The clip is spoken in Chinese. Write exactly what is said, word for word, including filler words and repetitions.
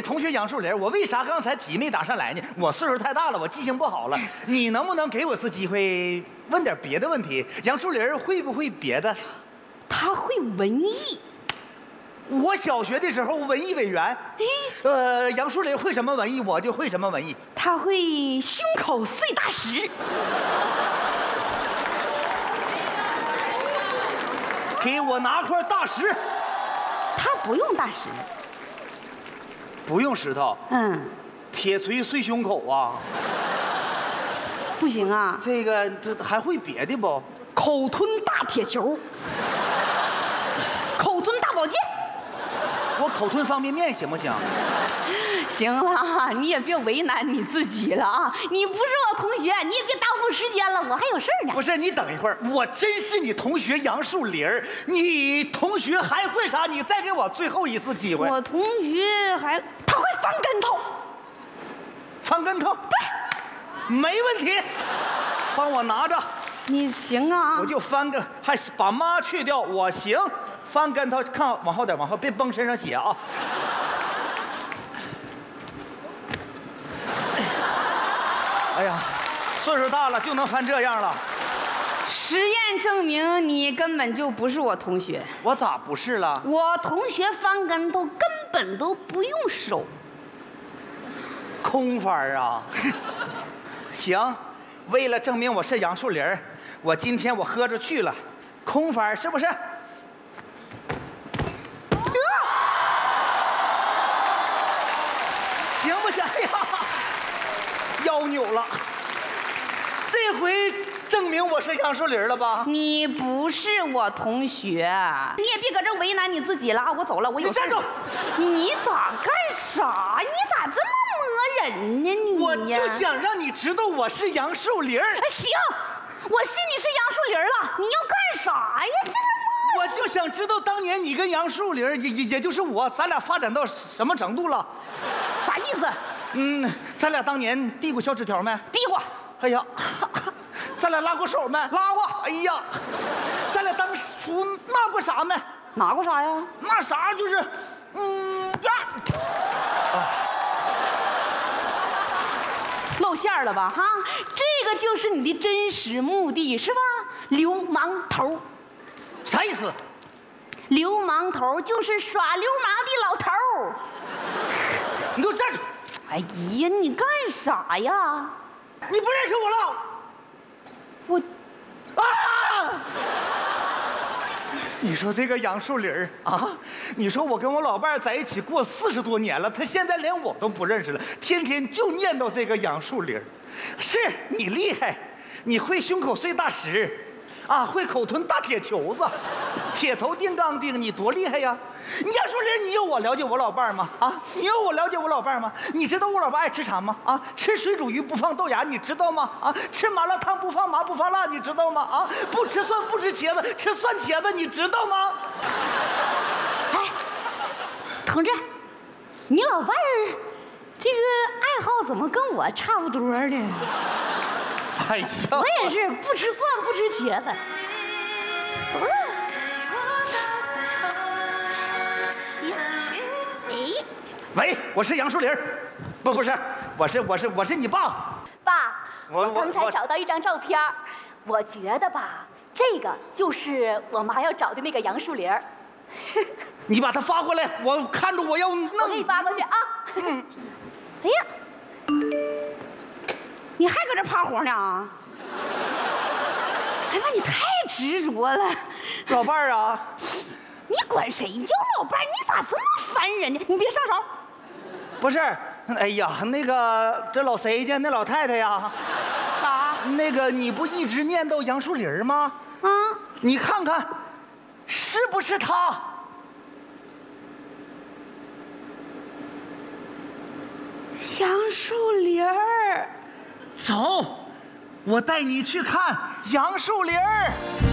同学杨树林，我为啥刚才题没答上来呢？我岁数太大了，我记性不好了。你能不能给我次机会问点别的问题？杨树林会不会别的？ 他会文艺。 我小学的时候文艺委员。呃，杨树林会什么文艺，我就会什么文艺。 他会胸口碎大石。 给我拿块大石。 他不用大石。 不用石头。 嗯。 铁锤碎胸口啊。 不行啊。 这个这还会别的不？ 口吞大铁球。口吞大宝剑。 我口吞方便面行不行？ 行了，你也别为难你自己了啊！你不是我同学，你也别耽误时间了，我还有事儿呢。 不是，你等一会儿，我真是你同学杨树林儿，你同学还会啥？你再给我最后一次机会。 我同学还他会翻跟头。 翻跟头？对，没问题，帮我拿着。 你行啊？ 我就翻个，还把妈去掉，我行。翻跟头，看往后点，往后别崩身上血啊！哎呀，岁数大了就能翻这样了。 实验证明你根本就不是我同学。 我咋不是了？ 我同学翻跟头根本都不用手。 空翻啊！行，为了证明我是杨树林，我今天我喝着去了，空翻是不是？行不行？哎呀，腰扭了。这回证明我是杨树林了吧？ 你不是我同学，你也别搁这为难你自己了啊！我走了，我有事。 你站住！ 你咋干啥？你咋这么磨人呢你？ 我就想让你知道我是杨树林。 行，我信你是杨树林了。你要干啥呀？这我就想知道当年你跟杨树林，也也也就是我，咱俩发展到什么程度了？ 啥意思？ 嗯，咱俩当年递过小纸条没？ 递过。 哎呀，咱俩拉过手没？ 拉过。 哎呀，咱俩当初拿过啥没？ 拿过啥呀？ 那啥就是，嗯呀，啊、 露馅了吧？哈，这个就是你的真实目的是吧？流氓头。 啥意思？ 流氓头就是耍流氓的老头。 你给我站住！ 哎呀，你干啥呀？ 你不认识我了？ 我， 啊！你说这个杨树林啊，你说我跟我老伴在一起过四十多年了，他现在连我都不认识了，天天就念叨这个杨树林。是你厉害，你会胸口碎大石。啊，会口吞大铁球子，铁头钉钢钉，你多厉害呀！你杨树林，你有我了解我老伴儿吗？啊，你有我了解我老伴儿吗？你知道我老伴儿爱吃啥吗？啊，吃水煮鱼不放豆芽，你知道吗？啊，吃麻辣烫不放麻不放辣，你知道吗？啊，不吃蒜不吃茄子，吃蒜茄子，你知道吗？ 哎，同志，你老伴儿这个爱好怎么跟我差不多呢？ 哎呀， 我也是不吃蒜不吃茄子。嗯。哎， 喂，我是杨树林，不不是，我是我是我是你爸。 爸， 我我刚才找到一张照片，我觉得吧，这个就是我妈要找的那个杨树林。 你把它发过来，我看着我要弄。 我给你发过去啊。 嗯。哎呀。你还搁这趴活呢？哎妈，你太执着了。 老伴儿啊， 你管谁叫老伴儿？你咋这么烦人呢？你别上手。 不是，哎呀，那个这老谁家那老太太呀？ 啥？ 那个你不一直念叨杨树林吗？ 啊， 你看看，是不是他？ 杨树林儿。 走，我带你去看杨树林儿。